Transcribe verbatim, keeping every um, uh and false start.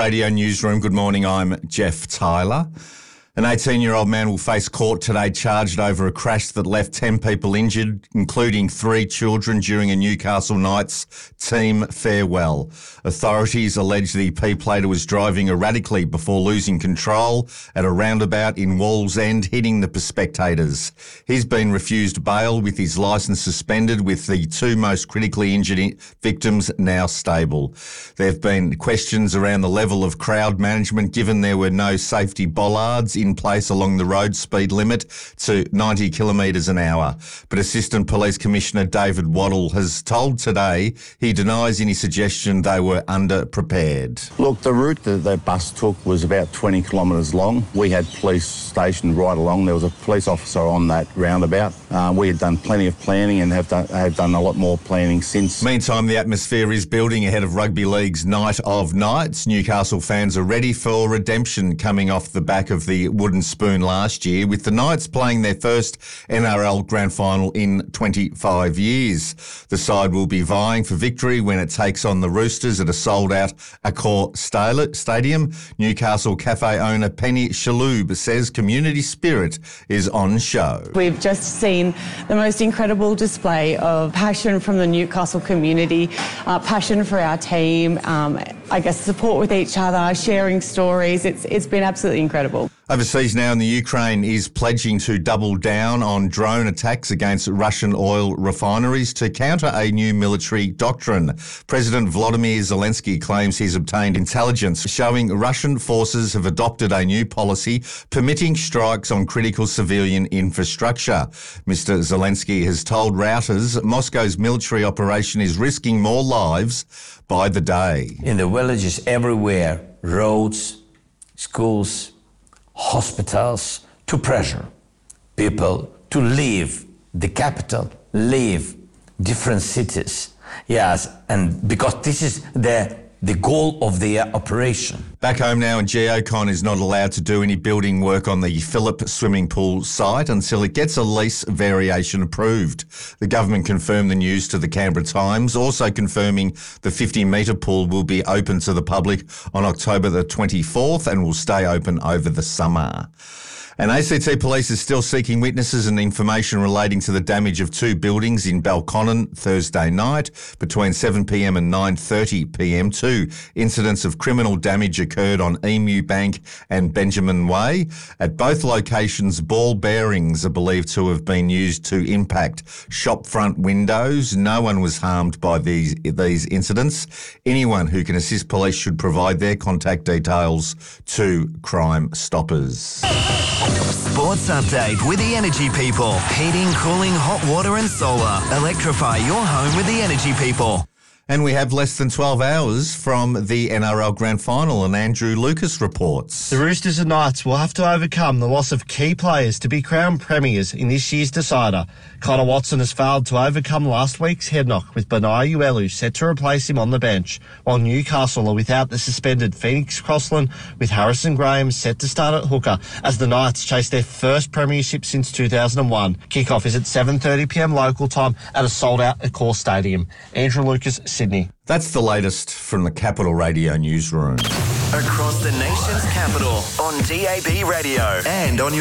Radio Newsroom. Good morning, I'm Jeff Tyler. An eighteen-year-old man will face court today charged over a crash that left ten people injured, including three children, during a Newcastle Knights team farewell. Authorities allege the P-plater was driving erratically before losing control at a roundabout in Wallsend, hitting the spectators. He's been refused bail with his licence suspended, with the two most critically injured victims now stable. There have been questions around the level of crowd management, given there were no safety bollards in place along the road speed limit to ninety kilometres an hour. But Assistant Police Commissioner David Waddle has told Today he denies any suggestion they were under-prepared. Look, the route that the bus took was about twenty kilometres long. We had police stationed right along. There was a police officer on that roundabout. Uh, we had done plenty of planning and have done, have done a lot more planning since. Meantime, the atmosphere is building ahead of Rugby League's Night of Nights. Newcastle fans are ready for redemption coming off the back of the wooden spoon last year, with the Knights playing their first N R L Grand Final in twenty-five years. The side will be vying for victory when it takes on the Roosters at a sold-out Accor Stadium. Newcastle cafe owner Penny Shalhoub says community spirit is on show. We've just seen the most incredible display of passion from the Newcastle community, uh, passion for our team, um, I guess support with each other, sharing stories. It's It's been absolutely incredible. Overseas now in the Ukraine is pledging to double down on drone attacks against Russian oil refineries to counter a new military doctrine. President Volodymyr Zelensky claims he's obtained intelligence showing Russian forces have adopted a new policy permitting strikes on critical civilian infrastructure. Mister Zelensky has told Reuters Moscow's military operation is risking more lives by the day. In the villages everywhere, roads, schools, hospitals, to pressure people to leave the capital, leave different cities. Yes, and because this is the the goal of the operation. Back home now, and Geocon is not allowed to do any building work on the Phillip swimming pool site until it gets a lease variation approved. The government confirmed the news to the Canberra Times, also confirming the fifty metre pool will be open to the public on October the twenty-fourth and will stay open over the summer. And A C T Police is still seeking witnesses and information relating to the damage of two buildings in Belconnen Thursday night between seven p m and nine thirty p m. Two incidents of criminal damage occurred on Emu Bank and Benjamin Way. At both locations, ball bearings are believed to have been used to impact shop front windows. No one was harmed by these, these incidents. Anyone who can assist police should provide their contact details to Crime Stoppers. Sports Update with the Energy People. Heating, cooling, hot water and solar. Electrify your home with the Energy People. And we have less than twelve hours from the N R L Grand Final, and Andrew Lucas reports. The Roosters and Knights will have to overcome the loss of key players to be crowned premiers in this year's decider. Connor Watson has failed to overcome last week's head knock, with Benai Uelu set to replace him on the bench, while Newcastle are without the suspended Phoenix Crossland, with Harrison Graham set to start at hooker as the Knights chase their first premiership since two thousand one. Kick-off is at seven thirty p m local time at a sold-out Accor Stadium. Andrew Lucas, Sydney. That's the latest from the Capital Radio Newsroom. Across the nation's capital on D A B Radio and on your